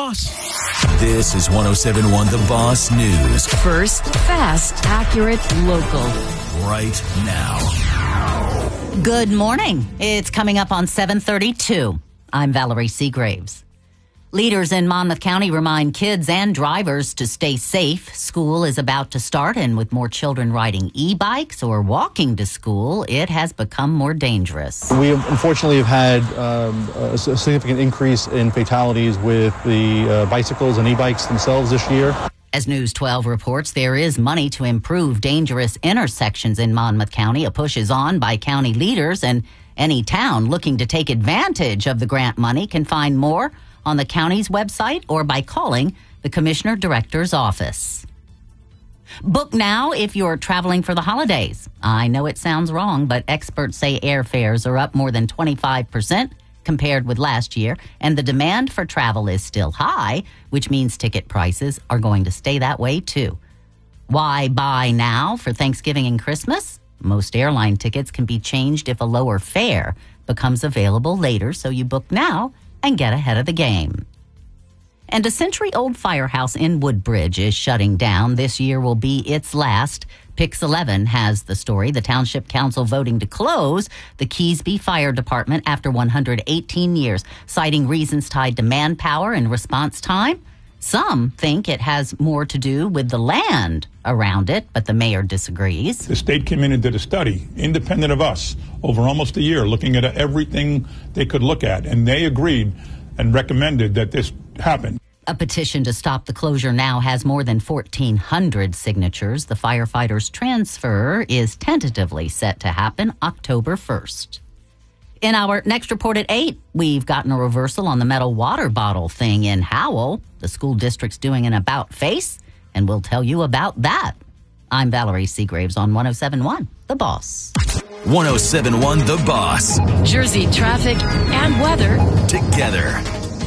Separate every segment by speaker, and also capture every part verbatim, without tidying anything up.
Speaker 1: Boss.
Speaker 2: This is one oh seven point one The Boss News.
Speaker 3: First, fast, accurate, local.
Speaker 2: Right now.
Speaker 4: Good morning. It's coming up on seven thirty-two. I'm Valerie Seagraves. Leaders in Monmouth County remind kids and drivers to stay safe. School is about to start, and with more children riding e-bikes or walking to school, it has become more dangerous.
Speaker 5: We unfortunately have had um, a significant increase in fatalities with the uh, bicycles and e-bikes themselves this year.
Speaker 4: As News twelve reports, there is money to improve dangerous intersections in Monmouth County. A push is on by county leaders, and any town looking to take advantage of the grant money can find more on the county's website or by calling the Commissioner Director's office. Book now if you're traveling for the holidays. I know it sounds wrong, but experts say airfares are up more than twenty-five percent compared with last year, and the demand for travel is still high, which means ticket prices are going to stay that way too. Why buy now for Thanksgiving and Christmas? Most airline tickets can be changed if a lower fare becomes available later, so you book now and get ahead of the game. And a century-old firehouse in Woodbridge is shutting down. This year will be its last. Pix eleven has the story. The Township Council voting to close the Keesby Fire Department after one hundred eighteen years, citing reasons tied to manpower and response time. Some think it has more to do with the land around it, but the mayor disagrees.
Speaker 6: The state came in and did a study, independent of us, over almost a year, looking at everything they could look at, and they agreed and recommended that this happen.
Speaker 4: A petition to stop the closure now has more than fourteen hundred signatures. The firefighters' transfer is tentatively set to happen October first. In our next report at eight, we've gotten a reversal on the metal water bottle thing in Howell. The school district's doing an about-face, and we'll tell you about that. I'm Valerie Seagraves on one oh seven point one The Boss.
Speaker 2: one oh seven point one The Boss.
Speaker 3: Jersey traffic and weather
Speaker 2: Together.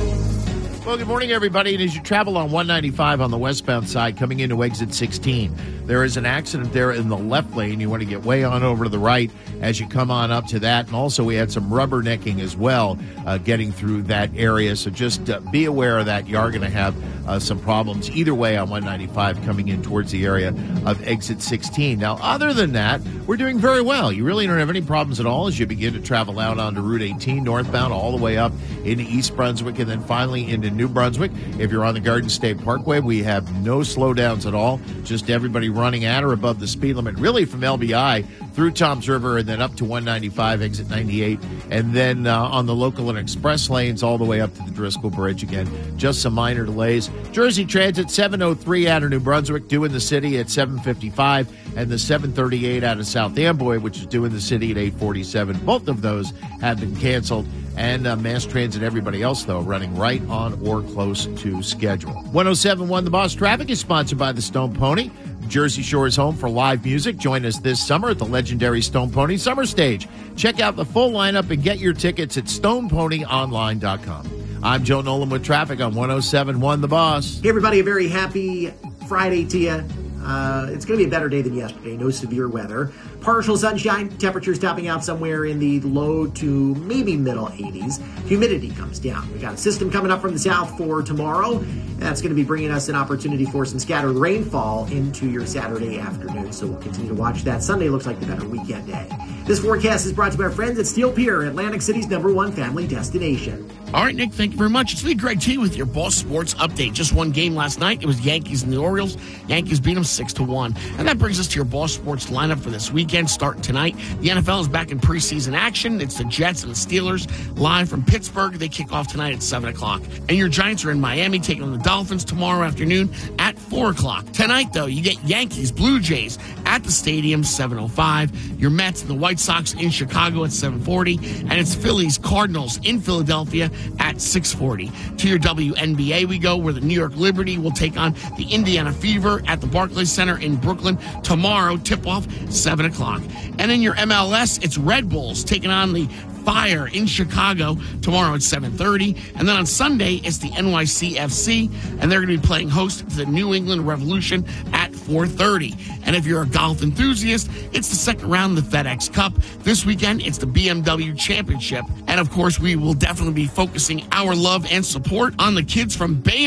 Speaker 1: Well, good morning, everybody. And as you travel on one ninety-five on the westbound side coming into exit sixteen, there is an accident there in the left lane. You want to get way on over to the right as you come on up to that. And also, we had some rubbernecking as well uh, getting through that area. So just uh, be aware of that. You are going to have uh, some problems either way on one ninety-five coming in towards the area of exit sixteen. Now, other than that, we're doing very well. You really don't have any problems at all as you begin to travel out onto Route eighteen northbound all the way up into East Brunswick and then finally into New Brunswick. If you're on the Garden State Parkway, we have no slowdowns at all. Just everybody running at or above the speed limit, really from L B I through Toms River and then up to one ninety-five, exit ninety-eight, and then uh, on the local and express lanes all the way up to the Driscoll Bridge again. Just some minor delays. Jersey Transit seven oh three out of New Brunswick, due in the city at seven fifty-five, and the seven thirty-eight out of South Amboy, which is due in the city at eight forty-seven. Both of those have been canceled. And uh, Mass Transit, everybody else, though, running right on or close to schedule. one oh seven point one The Boss Traffic is sponsored by the Stone Pony. Jersey Shore's home for live music. Join us this summer at the legendary Stone Pony Summer Stage. Check out the full lineup and get your tickets at stone pony online dot com. I'm Joe Nolan with traffic on one oh seven point one The Boss.
Speaker 7: Hey, everybody, a very happy Friday to you. Uh, it's going to be a better day than yesterday. No severe weather. Partial sunshine. Temperatures topping out somewhere in the low to maybe middle eighties. Humidity comes down. We got a system coming up from the south for tomorrow. That's going to be bringing us an opportunity for some scattered rainfall into your Saturday afternoon. So we'll continue to watch that. Sunday looks like the better weekend day. This forecast is brought to you by our friends at Steel Pier, Atlantic City's number one family destination.
Speaker 8: All right, Nick, thank you very much. It's me, Greg T, with your Boss Sports Update. Just one game last night. It was Yankees and the Orioles. Yankees beat them six to one. And that brings us to your Boss Sports lineup for this weekend, starting tonight. The N F L is back in preseason action. It's the Jets and the Steelers live from Pittsburgh. They kick off tonight at seven o'clock. And your Giants are in Miami taking on the Dolphins tomorrow afternoon at four o'clock. Tonight, though, you get Yankees, Blue Jays at the stadium, seven oh five. Your Mets and the White Sox in Chicago at seven forty. And it's Phillies, Cardinals in Philadelphia at six forty. To your W N B A we go, where the New York Liberty will take on the Indiana Fever at the Barclays Center in Brooklyn tomorrow, tip-off seven o'clock. And in your M L S, it's Red Bulls taking on the Fire in Chicago tomorrow at seven thirty. And then on Sunday, it's the N Y C F C, and they're going to be playing host to the New England Revolution at four thirty. And if you're a golf enthusiast, it's the second round of the FedEx Cup. This weekend, it's the B M W Championship. And of course, we will definitely be focusing our love and support on the kids from Bay